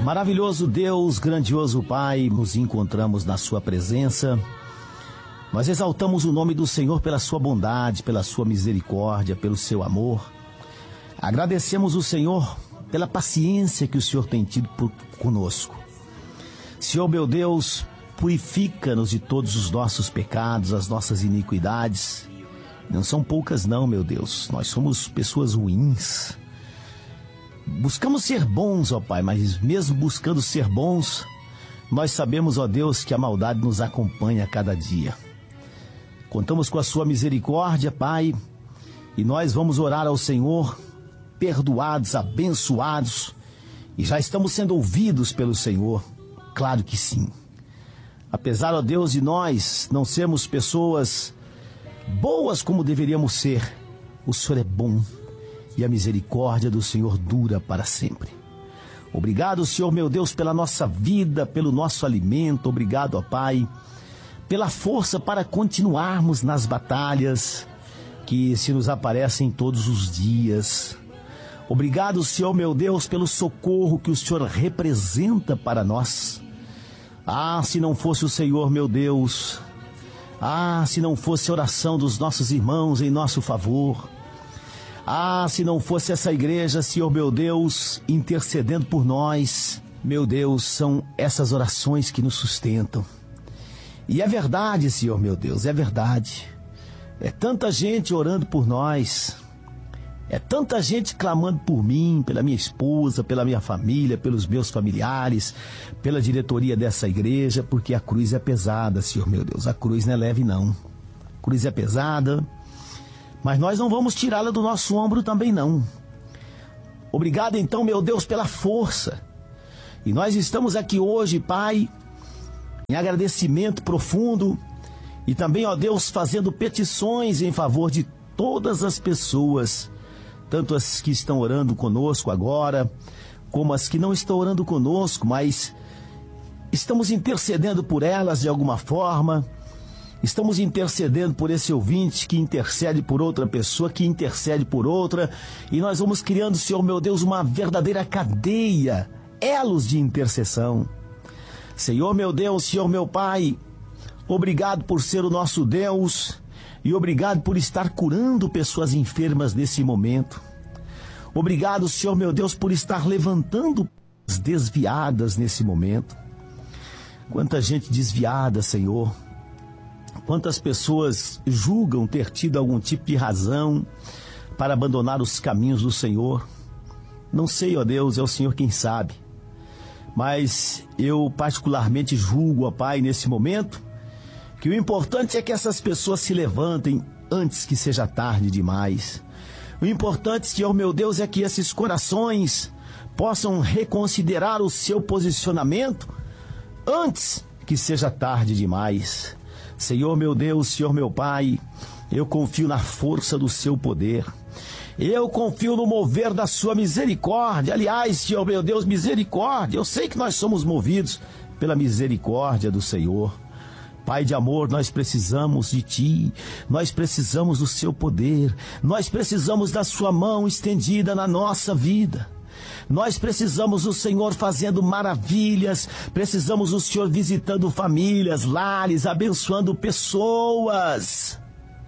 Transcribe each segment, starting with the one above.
Maravilhoso Deus, grandioso Pai, nos encontramos na sua presença. Nós exaltamos o nome do Senhor pela sua bondade, pela sua misericórdia, pelo seu amor. Agradecemos o Senhor pela paciência que o Senhor tem tido conosco. Senhor meu Deus, purifica-nos de todos os nossos pecados, as nossas iniquidades. Não são poucas não, meu Deus. Nós somos pessoas ruins. Buscamos ser bons, ó Pai, mas mesmo buscando ser bons, nós sabemos, ó Deus, que a maldade nos acompanha a cada dia. Contamos com a sua misericórdia, Pai, e nós vamos orar ao Senhor, perdoados, abençoados, e já estamos sendo ouvidos pelo Senhor, claro que sim. Apesar, ó Deus, de nós não sermos pessoas boas como deveríamos ser, o Senhor é bom. E a misericórdia do Senhor dura para sempre. Obrigado, Senhor meu Deus, pela nossa vida, pelo nosso alimento. Obrigado, ó Pai, pela força para continuarmos nas batalhas que se nos aparecem todos os dias. Obrigado, Senhor meu Deus, pelo socorro que o Senhor representa para nós. Ah, se não fosse o Senhor meu Deus, se não fosse a oração dos nossos irmãos em nosso favor, se não fosse essa igreja, Senhor meu Deus, intercedendo por nós, meu Deus, são essas orações que nos sustentam. E é verdade, Senhor meu Deus, é verdade. É tanta gente orando por nós, é tanta gente clamando por mim, pela minha esposa, pela minha família, pelos meus familiares, pela diretoria dessa igreja, porque a cruz é pesada, Senhor meu Deus, a cruz não é leve não. A cruz é pesada, mas nós não vamos tirá-la do nosso ombro também não. Obrigado então, meu Deus, pela força. E nós estamos aqui hoje, Pai, em agradecimento profundo e também, ó Deus, fazendo petições em favor de todas as pessoas, tanto as que estão orando conosco agora, como as que não estão orando conosco, mas estamos intercedendo por elas de alguma forma. Estamos intercedendo por esse ouvinte que intercede por outra pessoa, que intercede por outra, e nós vamos criando, Senhor meu Deus, uma verdadeira cadeia, elos de intercessão. Senhor meu Deus, Senhor meu Pai, obrigado por ser o nosso Deus e obrigado por estar curando pessoas enfermas nesse momento. Obrigado, Senhor meu Deus, por estar levantando as desviadas nesse momento. Quanta gente desviada, Senhor. Quantas pessoas julgam ter tido algum tipo de razão para abandonar os caminhos do Senhor? Não sei, ó Deus, é o Senhor quem sabe. Mas eu particularmente julgo, ó Pai, nesse momento, que o importante é que essas pessoas se levantem antes que seja tarde demais. O importante, Senhor meu Deus, é que esses corações possam reconsiderar o seu posicionamento antes que seja tarde demais. Senhor meu Deus, Senhor meu Pai, eu confio na força do seu poder. Eu confio no mover da sua misericórdia. Aliás, Senhor meu Deus, misericórdia. Eu sei que nós somos movidos pela misericórdia do Senhor. Pai de amor, nós precisamos de Ti, nós precisamos do seu poder, nós precisamos da sua mão estendida na nossa vida. Nós precisamos do Senhor fazendo maravilhas, precisamos do Senhor visitando famílias, lares, abençoando pessoas.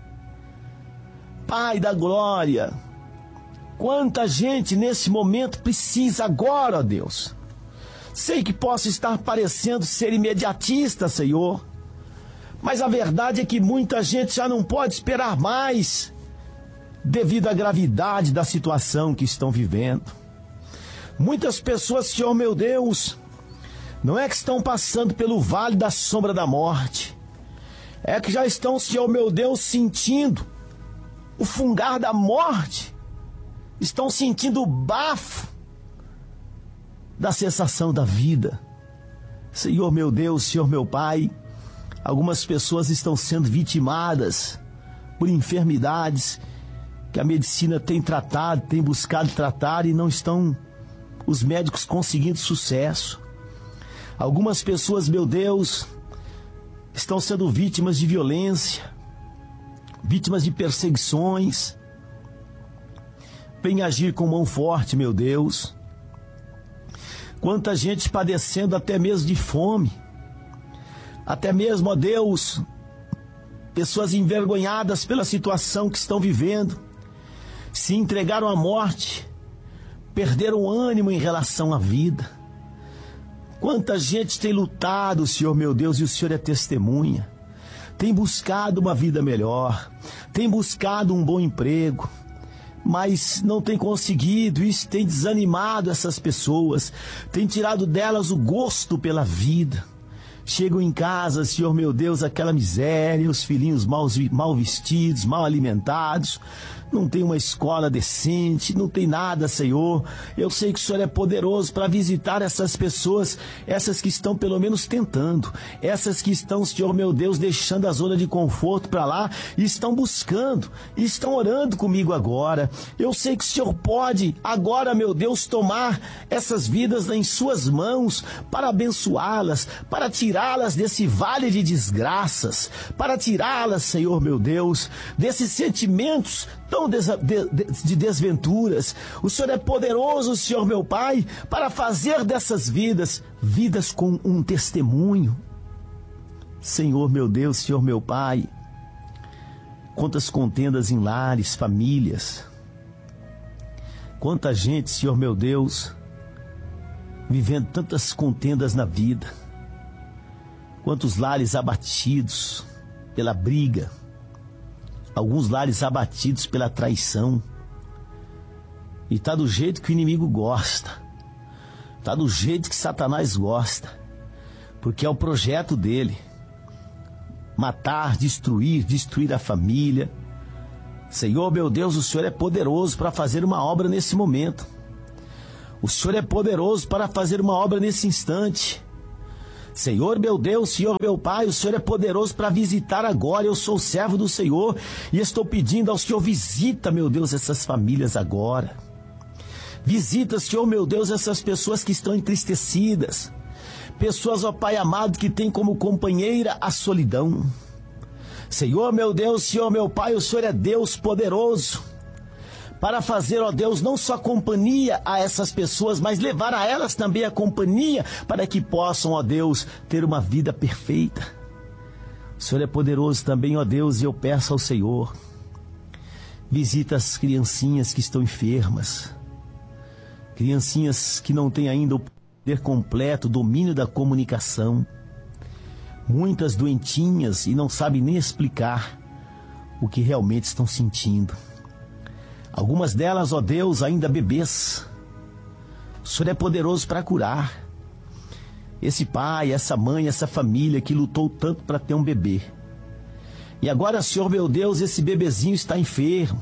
Pai da glória, quanta gente nesse momento precisa agora, ó Deus. Sei que posso estar parecendo ser imediatista, Senhor, mas a verdade é que muita gente já não pode esperar mais, devido à gravidade da situação que estão vivendo. Muitas pessoas, Senhor meu Deus, não é que estão passando pelo vale da sombra da morte, é que já estão, Senhor meu Deus, sentindo o fungar da morte, estão sentindo o bafo da cessação da vida. Senhor meu Deus, Senhor meu Pai, algumas pessoas estão sendo vitimadas por enfermidades que a medicina tem tratado, tem buscado tratar e não estão os médicos conseguindo sucesso. Algumas pessoas, meu Deus, estão sendo vítimas de violência, vítimas de perseguições. Vem agir com mão forte, meu Deus. Quanta gente padecendo até mesmo de fome. Até mesmo, ó Deus, pessoas envergonhadas pela situação que estão vivendo. Se entregaram à morte. Perderam o ânimo em relação à vida. Quanta gente tem lutado, Senhor meu Deus, e o Senhor é testemunha. Tem buscado uma vida melhor. Tem buscado um bom emprego. Mas não tem conseguido, isso tem desanimado essas pessoas, tem tirado delas o gosto pela vida. Chegam em casa, Senhor meu Deus, aquela miséria, os filhinhos mal vestidos, mal alimentados, não tem uma escola decente, não tem nada, Senhor. Eu sei que o Senhor é poderoso para visitar essas pessoas, essas que estão pelo menos tentando, essas que estão, Senhor meu Deus, deixando a zona de conforto para lá e estão buscando, e estão orando comigo agora. Eu sei que o Senhor pode agora, meu Deus, tomar essas vidas em suas mãos para abençoá-las, para tirá-las desse vale de desgraças, para tirá-las, Senhor meu Deus, desses sentimentos tão de desventuras. O Senhor é poderoso, Senhor meu Pai, para fazer dessas vidas com um testemunho. Senhor meu Deus, Senhor meu Pai, quantas contendas em lares, famílias, quanta gente, Senhor meu Deus, vivendo tantas contendas na vida, quantos lares abatidos pela briga, alguns lares abatidos pela traição. E está do jeito que o inimigo gosta. Está do jeito que Satanás gosta. Porque é o projeto dele. Matar, destruir a família. Senhor, meu Deus, o Senhor é poderoso para fazer uma obra nesse momento. O Senhor é poderoso para fazer uma obra nesse instante. Senhor meu Deus, Senhor meu Pai, o Senhor é poderoso para visitar agora. Eu sou servo do Senhor e estou pedindo ao Senhor, visita, meu Deus, essas famílias agora. Visita, Senhor meu Deus, essas pessoas que estão entristecidas. Pessoas, ó Pai amado, que têm como companheira a solidão. Senhor meu Deus, Senhor meu Pai, o Senhor é Deus poderoso para fazer, ó Deus, não só companhia a essas pessoas, mas levar a elas também a companhia para que possam, ó Deus, ter uma vida perfeita. O Senhor é poderoso também, ó Deus, e eu peço ao Senhor, visita as criancinhas que estão enfermas, criancinhas que não têm ainda o poder completo, o domínio da comunicação, muitas doentinhas e não sabem nem explicar o que realmente estão sentindo. Algumas delas, ó Deus, ainda bebês. O Senhor é poderoso para curar. Esse pai, essa mãe, essa família que lutou tanto para ter um bebê. E agora, Senhor meu Deus, esse bebezinho está enfermo.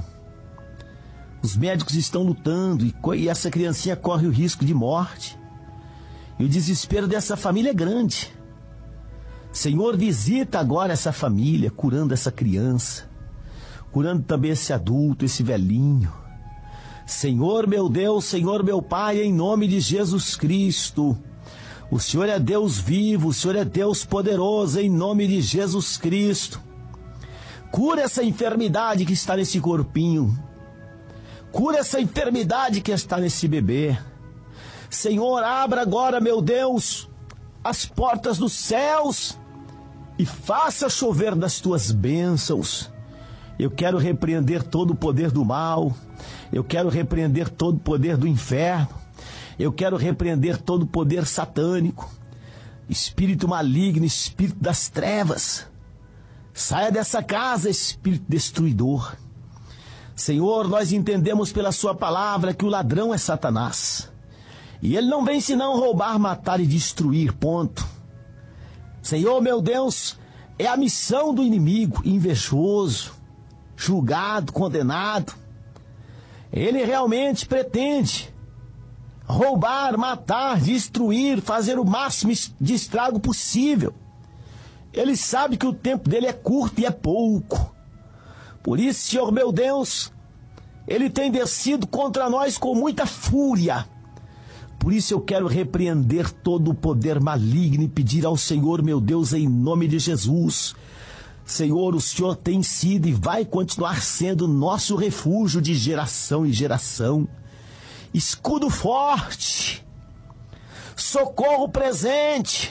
Os médicos estão lutando e essa criancinha corre o risco de morte. E o desespero dessa família é grande. Senhor, visita agora essa família, curando essa criança. Curando também esse adulto, esse velhinho. Senhor meu Deus, Senhor meu Pai, em nome de Jesus Cristo. O Senhor é Deus vivo, o Senhor é Deus poderoso, em nome de Jesus Cristo. Cura essa enfermidade que está nesse corpinho. Cura essa enfermidade que está nesse bebê. Senhor, abra agora, meu Deus, as portas dos céus e faça chover das tuas bênçãos. Eu quero repreender todo o poder do mal. Eu quero repreender todo o poder do inferno. Eu quero repreender todo o poder satânico. Espírito maligno, espírito das trevas. Saia dessa casa, espírito destruidor. Senhor, nós entendemos pela sua palavra que o ladrão é Satanás. E ele não vem senão roubar, matar e destruir, ponto. Senhor, meu Deus, é a missão do inimigo, invejoso, julgado, condenado. Ele realmente pretende roubar, matar, destruir, fazer o máximo de estrago possível. Ele sabe que o tempo dele é curto e é pouco. Por isso, Senhor meu Deus, ele tem descido contra nós com muita fúria. Por isso eu quero repreender todo o poder maligno e pedir ao Senhor, meu Deus, em nome de Jesus. Senhor, o Senhor tem sido e vai continuar sendo nosso refúgio de geração em geração. Escudo forte, socorro presente,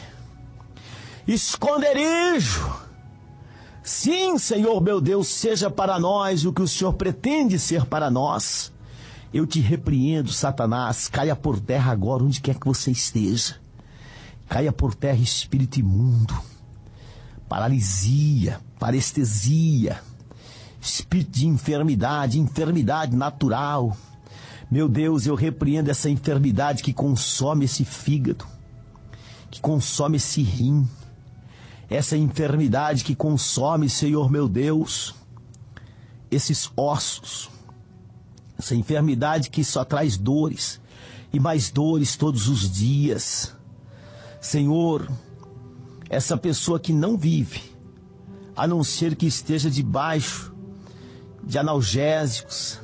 esconderijo. Sim, Senhor meu Deus, seja para nós o que o Senhor pretende ser para nós. Eu te repreendo, Satanás, caia por terra agora onde quer que você esteja. Caia por terra espírito imundo, paralisia, parestesia, espírito de enfermidade, enfermidade natural. Meu Deus, eu repreendo essa enfermidade que consome esse fígado, que consome esse rim, essa enfermidade que consome, Senhor meu Deus, esses ossos, essa enfermidade que só traz dores e mais dores todos os dias. Senhor, essa pessoa que não vive, a não ser que esteja debaixo de analgésicos,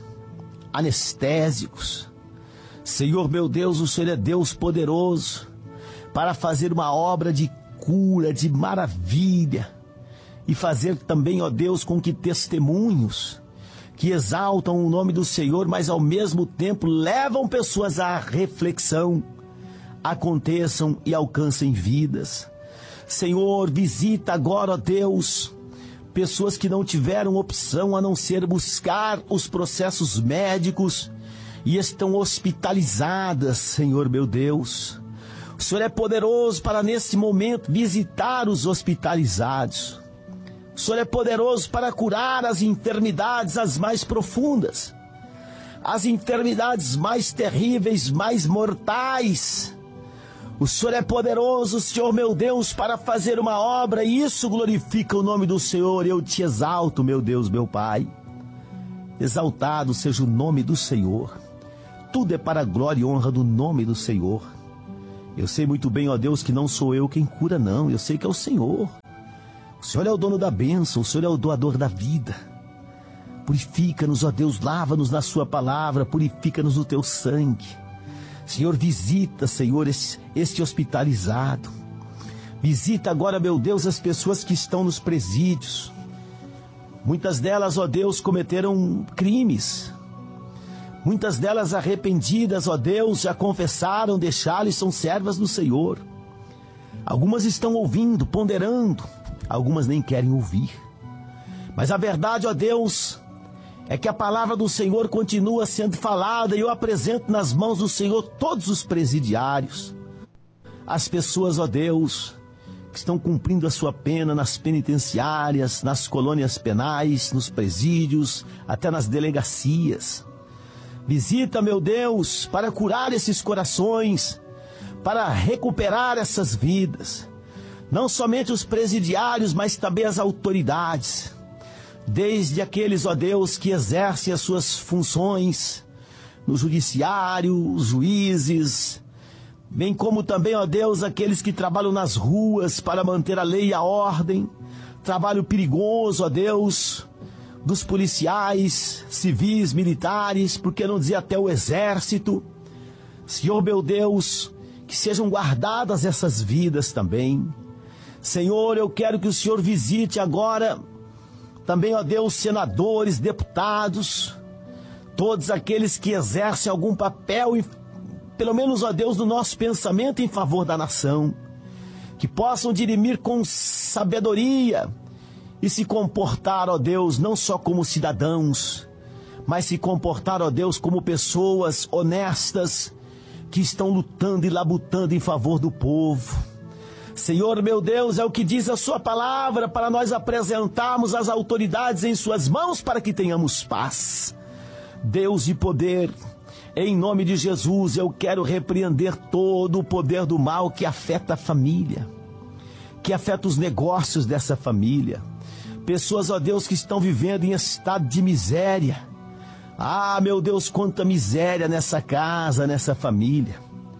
anestésicos. Senhor meu Deus, o Senhor é Deus poderoso para fazer uma obra de cura, de maravilha, e fazer também, ó Deus, com que testemunhos que exaltam o nome do Senhor, mas ao mesmo tempo levam pessoas à reflexão, aconteçam e alcancem vidas. Senhor, visita agora, ó Deus, pessoas que não tiveram opção a não ser buscar os processos médicos e estão hospitalizadas, Senhor meu Deus. O Senhor é poderoso para nesse momento visitar os hospitalizados. O Senhor é poderoso para curar as enfermidades as mais profundas, as enfermidades mais terríveis, mais mortais. O Senhor é poderoso, Senhor meu Deus, para fazer uma obra, e isso glorifica o nome do Senhor. Eu te exalto, meu Deus, meu Pai. Exaltado seja o nome do Senhor. Tudo é para a glória e honra do nome do Senhor. Eu sei muito bem, ó Deus, que não sou eu quem cura, não. Eu sei que é o Senhor. O Senhor é o dono da bênção, o Senhor é o doador da vida. Purifica-nos, ó Deus, lava-nos na sua palavra, purifica-nos no teu sangue. Senhor, visita, Senhor, este hospitalizado. Visita agora, meu Deus, as pessoas que estão nos presídios. Muitas delas, ó Deus, cometeram crimes. Muitas delas arrependidas, ó Deus, já confessaram, deixaram e são servas do Senhor. Algumas estão ouvindo, ponderando, algumas nem querem ouvir. Mas a verdade, ó Deus, é que a palavra do Senhor continua sendo falada, e eu apresento nas mãos do Senhor todos os presidiários, as pessoas, ó Deus, que estão cumprindo a sua pena nas penitenciárias, nas colônias penais, nos presídios, até nas delegacias. Visita, meu Deus, para curar esses corações, para recuperar essas vidas. Não somente os presidiários, mas também as autoridades. Desde aqueles, ó Deus, que exercem as suas funções no judiciário, os juízes, bem como também, ó Deus, aqueles que trabalham nas ruas para manter a lei e a ordem. Trabalho perigoso, ó Deus, dos policiais, civis, militares, por que não dizer até o exército. Senhor meu Deus, que sejam guardadas essas vidas também. Senhor, eu quero que o Senhor visite agora também, ó Deus, senadores, deputados, todos aqueles que exercem algum papel, pelo menos, ó Deus, no nosso pensamento em favor da nação, que possam dirimir com sabedoria e se comportar, ó Deus, não só como cidadãos, mas se comportar, ó Deus, como pessoas honestas que estão lutando e labutando em favor do povo. Senhor, meu Deus, é o que diz a sua palavra para nós apresentarmos as autoridades em suas mãos para que tenhamos paz. Deus de poder, em nome de Jesus, eu quero repreender todo o poder do mal que afeta a família, que afeta os negócios dessa família. Pessoas, ó Deus, que estão vivendo em estado de miséria. Ah, meu Deus, quanta miséria nessa casa, nessa família.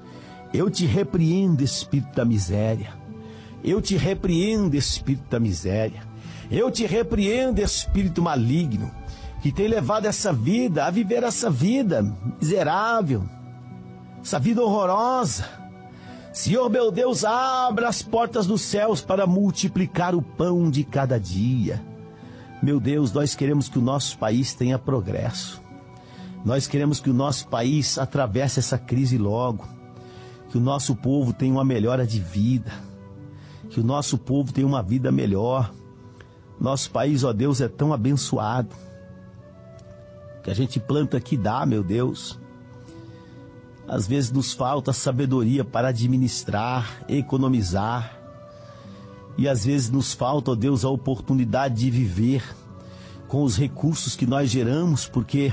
Eu te repreendo, espírito da miséria. Eu te repreendo, espírito da miséria. Eu te repreendo, espírito maligno, que tem levado essa vida a viver essa vida miserável, essa vida horrorosa. Senhor, meu Deus, abra as portas dos céus para multiplicar o pão de cada dia. Meu Deus, nós queremos que o nosso país tenha progresso. Nós queremos que o nosso país atravesse essa crise logo. que o nosso povo tenha uma melhora de vida, que o nosso povo tenha uma vida melhor. Nosso país, ó Deus, é tão abençoado, que a gente planta que dá, meu Deus. Às vezes nos falta sabedoria para administrar, economizar, e às vezes nos falta, ó Deus, a oportunidade de viver com os recursos que nós geramos, porque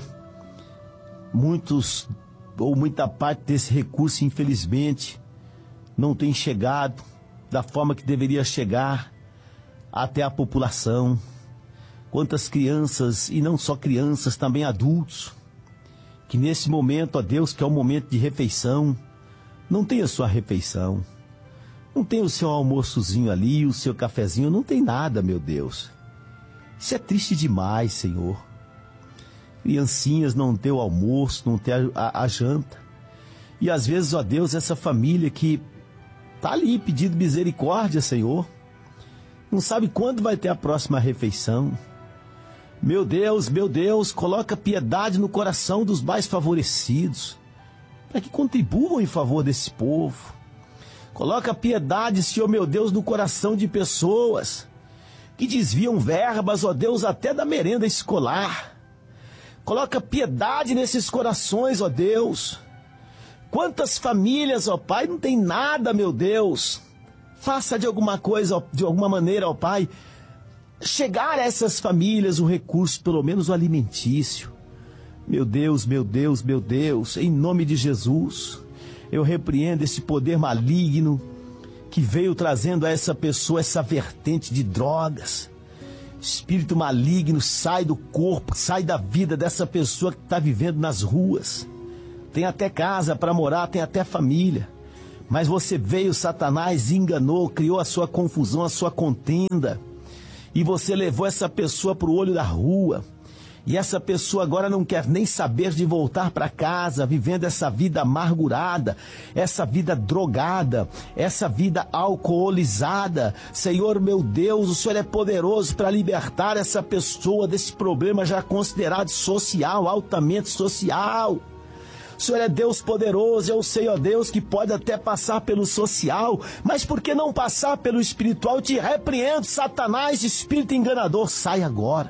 muita parte desse recurso, infelizmente, não tem chegado da forma que deveria chegar até a população. Quantas crianças, e não só crianças, também adultos, que nesse momento, ó Deus, que é o momento de refeição, não tem a sua refeição, não tem o seu almoçozinho ali, o seu cafezinho, não tem nada, meu Deus. Isso é triste demais, Senhor. Criancinhas não ter o almoço, não ter a janta. E às vezes, ó Deus, essa família que está ali pedindo misericórdia, Senhor, não sabe quando vai ter a próxima refeição. Meu Deus, coloca piedade no coração dos mais favorecidos, para que contribuam em favor desse povo. Coloca piedade, Senhor, meu Deus, no coração de pessoas que desviam verbas, ó Deus, até da merenda escolar. Coloca piedade nesses corações, ó Deus. Quantas famílias, ó Pai, não tem nada, meu Deus. Faça de alguma coisa, de alguma maneira, ó Pai, chegar a essas famílias um recurso, pelo menos o alimentício. Meu Deus, em nome de Jesus, eu repreendo esse poder maligno que veio trazendo a essa pessoa essa vertente de drogas. Espírito maligno, sai do corpo, sai da vida dessa pessoa que está vivendo nas ruas. Tem até casa para morar, tem até família. Mas você veio, Satanás, enganou, criou a sua confusão, a sua contenda. E você levou essa pessoa para o olho da rua. E essa pessoa agora não quer nem saber de voltar para casa, vivendo essa vida amargurada, essa vida drogada, essa vida alcoolizada. Senhor, meu Deus, o Senhor é poderoso para libertar essa pessoa desse problema já considerado social, altamente social. O Senhor é Deus poderoso, eu sei, ó Deus, que pode até passar pelo social, mas por que não passar pelo espiritual? Eu te repreendo, Satanás, espírito enganador, sai agora.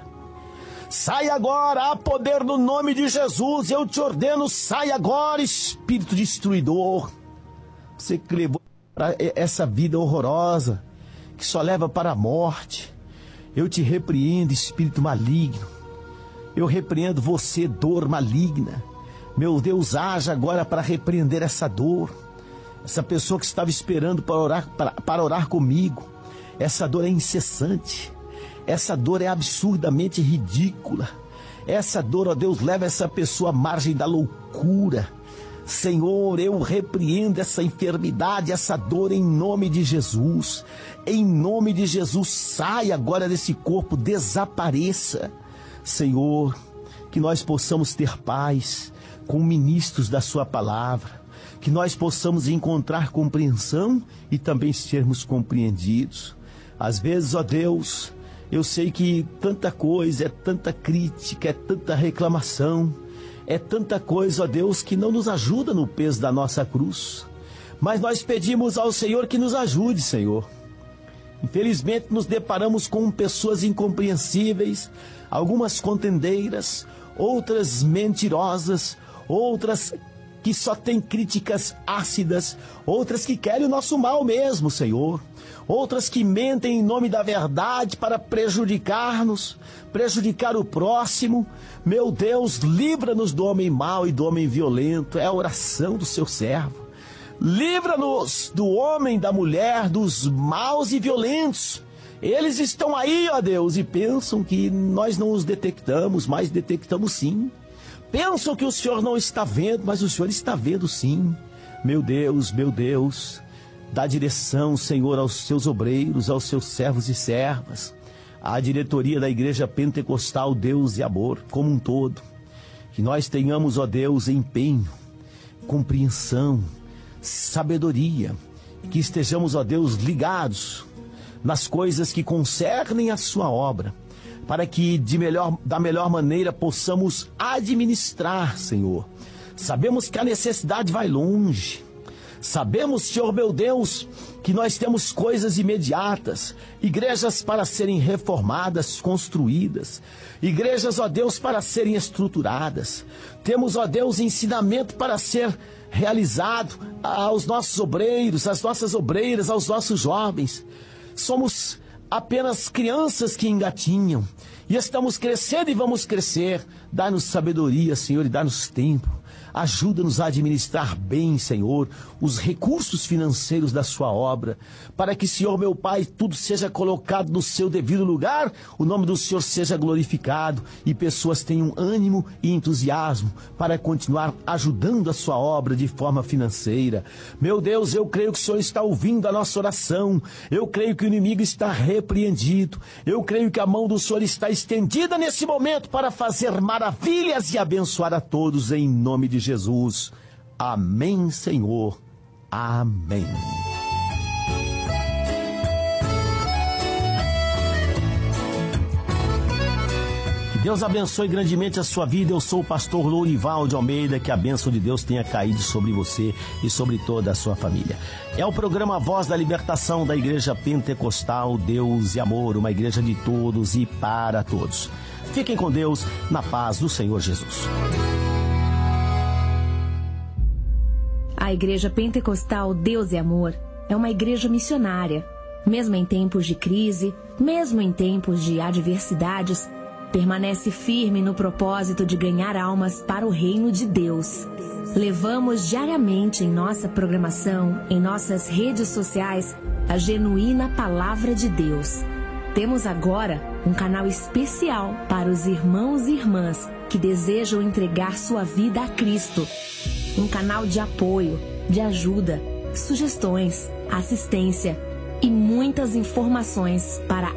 Sai agora, há poder no nome de Jesus, eu te ordeno, sai agora, espírito destruidor. Você que levou para essa vida horrorosa, que só leva para a morte. Eu te repreendo, espírito maligno. Eu repreendo você, dor maligna. Meu Deus, haja agora para repreender essa dor. Essa pessoa que estava esperando para orar comigo. Essa dor é incessante. Essa dor é absurdamente ridícula. Essa dor, ó Deus, leva essa pessoa à margem da loucura. Senhor, eu repreendo essa enfermidade, essa dor em nome de Jesus. Em nome de Jesus, saia agora desse corpo, desapareça. Senhor, que nós possamos ter paz com ministros da sua palavra, que nós possamos encontrar compreensão e também sermos compreendidos. Às vezes, ó Deus, eu sei que tanta coisa, é tanta crítica, é tanta reclamação, é tanta coisa, ó Deus, que não nos ajuda no peso da nossa cruz. Mas nós pedimos ao Senhor que nos ajude, Senhor. Infelizmente nos deparamos com pessoas incompreensíveis, algumas contendeiras, outras mentirosas, outras que só têm críticas ácidas, outras que querem o nosso mal mesmo, Senhor. Outras que mentem em nome da verdade para prejudicar-nos, prejudicar o próximo. Meu Deus, livra-nos do homem mau e do homem violento, é a oração do seu servo. Livra-nos do homem, da mulher, dos maus e violentos. Eles estão aí, ó Deus, e pensam que nós não os detectamos, mas detectamos sim. Pensam que o Senhor não está vendo, mas o Senhor está vendo sim. Meu Deus, dá direção, Senhor, aos seus obreiros, aos seus servos e servas, à diretoria da Igreja Pentecostal Deus e Amor como um todo. Que nós tenhamos, ó Deus, empenho, compreensão, sabedoria, que estejamos, ó Deus, ligados nas coisas que concernem a sua obra, para que da melhor maneira possamos administrar, Senhor. Sabemos que a necessidade vai longe. Sabemos, Senhor meu Deus, que nós temos coisas imediatas, igrejas para serem reformadas, construídas, igrejas, ó Deus, para serem estruturadas. Temos, ó Deus, ensinamento para ser realizado aos nossos obreiros, às nossas obreiras, aos nossos jovens. Somos apenas crianças que engatinham e estamos crescendo e vamos crescer. Dá-nos sabedoria, Senhor, e dá-nos tempo. Ajuda-nos a administrar bem, Senhor, os recursos financeiros da sua obra, para que, Senhor meu Pai, tudo seja colocado no seu devido lugar, o nome do Senhor seja glorificado e pessoas tenham ânimo e entusiasmo para continuar ajudando a sua obra de forma financeira. Meu Deus, eu creio que o Senhor está ouvindo a nossa oração, eu creio que o inimigo está repreendido, eu creio que a mão do Senhor está estendida nesse momento para fazer maravilhas e abençoar a todos em nome de Jesus. Amém, Senhor. Amém. Que Deus abençoe grandemente a sua vida. Eu sou o pastor Lourival de Almeida. Que a bênção de Deus tenha caído sobre você e sobre toda a sua família. É o programa Voz da Libertação da Igreja Pentecostal Deus e Amor, uma igreja de todos e para todos. Fiquem com Deus, na paz do Senhor Jesus. A Igreja Pentecostal Deus e Amor é uma igreja missionária. Mesmo em tempos de crise, mesmo em tempos de adversidades, permanece firme no propósito de ganhar almas para o reino de Deus. Levamos diariamente em nossa programação, em nossas redes sociais, a genuína Palavra de Deus. Temos agora um canal especial para os irmãos e irmãs que desejam entregar sua vida a Cristo. Um canal de apoio, de ajuda, sugestões, assistência e muitas informações para